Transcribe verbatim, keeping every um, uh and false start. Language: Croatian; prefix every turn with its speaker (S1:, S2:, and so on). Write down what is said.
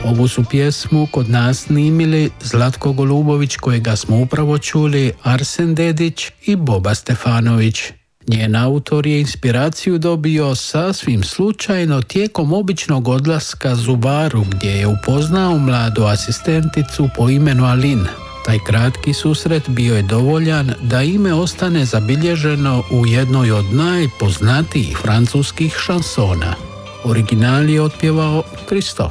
S1: Ovu su pjesmu kod nas snimili Zlatko Golubović, kojega smo upravo čuli, Arsen Dedić i Boba Stefanović. Njen autor je inspiraciju dobio sasvim slučajno tijekom običnog odlaska zubaru, gdje je upoznao mladu asistenticu po imenu Alin. Taj kratki susret bio je dovoljan da ime ostane zabilježeno u jednoj od najpoznatijih francuskih šansona. Original je otpjevao Christophe.